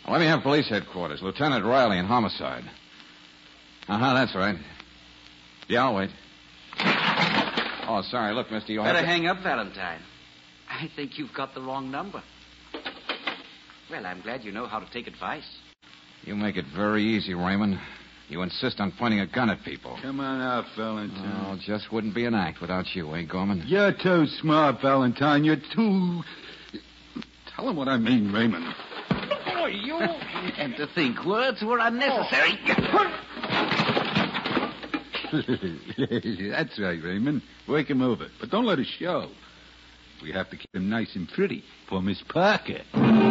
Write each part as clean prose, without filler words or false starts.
Let me have police headquarters. Lieutenant Riley in homicide. That's right. Yeah, I'll wait. Oh, sorry. Look, mister, you better hang up, Valentine. I think you've got the wrong number. Well, I'm glad you know how to take advice. You make it very easy, Raymond. You insist on pointing a gun at people. Come on out, Valentine. Oh, just wouldn't be an act without you, eh, Gorman? You're too smart, Valentine. You're too... Tell him what I mean, Raymond. Oh, you... And to think words were unnecessary. That's right, Raymond. Work him over. But don't let it show. We have to keep him nice and pretty for Miss Parker.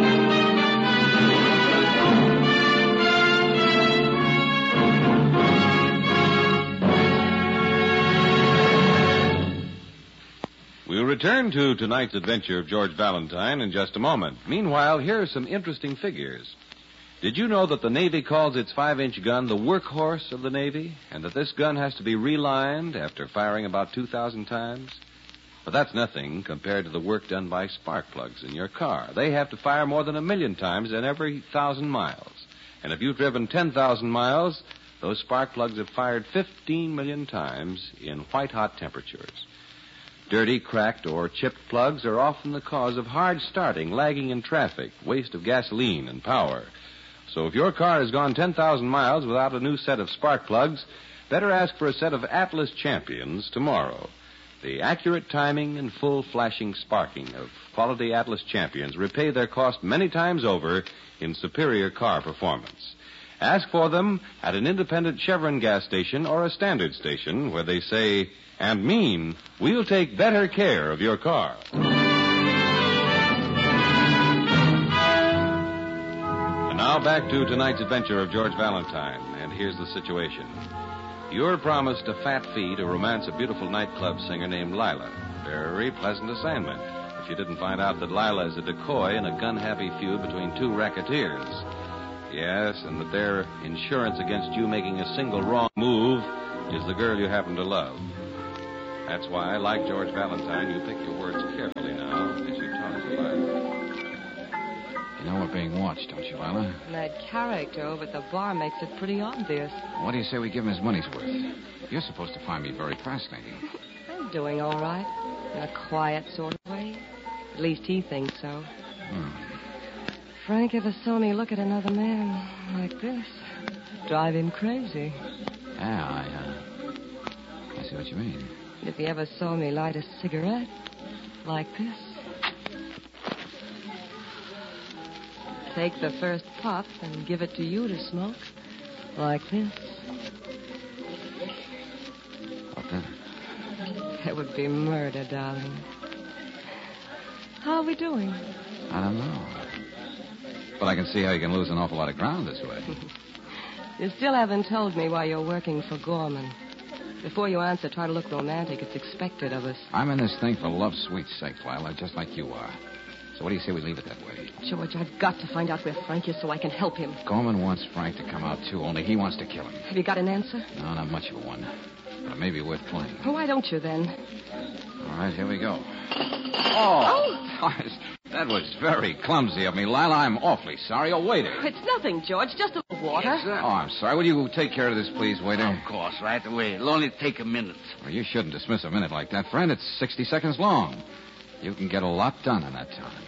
We'll return to tonight's adventure of George Valentine in just a moment. Meanwhile, here are some interesting figures. Did you know that the Navy calls its 5-inch gun the workhorse of the Navy, and that this gun has to be relined after firing about 2,000 times? But that's nothing compared to the work done by spark plugs in your car. They have to fire more than 1 million times in every 1,000 miles. And if you've driven 10,000 miles, those spark plugs have fired 15 million times in white-hot temperatures. Dirty, cracked, or chipped plugs are often the cause of hard starting, lagging in traffic, waste of gasoline and power. So if your car has gone 10,000 miles without a new set of spark plugs, better ask for a set of Atlas Champions tomorrow. The accurate timing and full flashing sparking of quality Atlas Champions repay their cost many times over in superior car performance. Ask for them at an independent Chevron gas station or a standard station where they say and mean, we'll take better care of your car. And now back to tonight's adventure of George Valentine. And here's the situation. You're promised a fat fee to romance a beautiful nightclub singer named Lila. Very pleasant assignment if you didn't find out that Lila is a decoy in a gun-happy feud between two racketeers. Yes, and that their insurance against you making a single wrong move is the girl you happen to love. That's why, like George Valentine, you pick your words carefully now as you talk to Lila. You know we're being watched, don't you, Lila? That character over at the bar makes it pretty obvious. What do you say we give him his money's worth? You're supposed to find me very fascinating. I'm doing all right. In a quiet sort of way. At least he thinks so. Frank ever saw me look at another man like this, drive him crazy. Yeah, I see what you mean. If he ever saw me light a cigarette like this, take the first puff and give it to you to smoke like this. What then? That would be murder, darling. How are we doing? I don't know. But I can see how you can lose an awful lot of ground this way. You still haven't told me why you're working for Gorman. Before you answer, try to look romantic. It's expected of us. I'm in this thing for love's sweet sake, Lila, just like you are. So what do you say we leave it that way? George, I've got to find out where Frank is so I can help him. Gorman wants Frank to come out, too, only he wants to kill him. Have you got an answer? No, not much of a one. But it may be worth playing. Well, why don't you, then? All right, here we go. Oh! That was very clumsy of me, Lila. I'm awfully sorry. Oh, waiter. It's nothing, George. Just a little water. Yes, sir. Oh, I'm sorry. Will you take care of this, please, waiter? Of course, right away. It'll only take a minute. Well, you shouldn't dismiss a minute like that, friend. It's 60 seconds long. You can get a lot done in that time.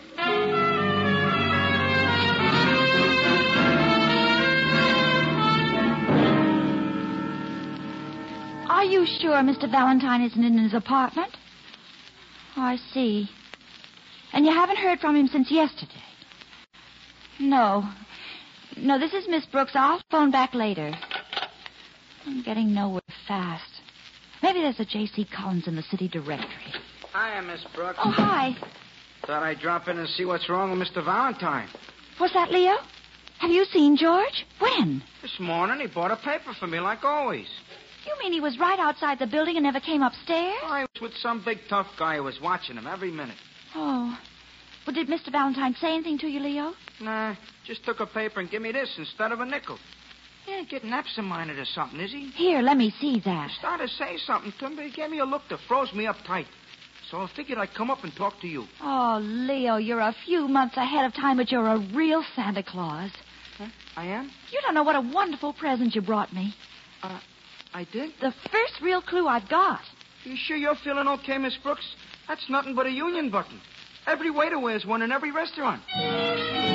Are you sure Mr. Valentine isn't in his apartment? Oh, I see. And you haven't heard from him since yesterday? No. No, this is Miss Brooks. I'll phone back later. I'm getting nowhere fast. Maybe there's a J.C. Collins in the city directory. Hiya, Miss Brooks. Oh, hi. Thought I'd drop in and see what's wrong with Mr. Valentine. Was that Leo? Have you seen George? When? This morning he bought a paper for me like always. You mean he was right outside the building and never came upstairs? I was with some big tough guy who was watching him every minute. Oh. Well, did Mr. Valentine say anything to you, Leo? Nah, just took a paper and give me this instead of a nickel. He ain't getting absent-minded or something, is he? Here, let me see that. He started to say something to me, but he gave me a look that froze me up tight. So I figured I'd come up and talk to you. Oh, Leo, you're a few months ahead of time, but you're a real Santa Claus. Huh? I am? You don't know what a wonderful present you brought me. I did? The first real clue I've got. You sure you're feeling okay, Miss Brooks? That's nothing but a union button. Every waiter wears one in every restaurant.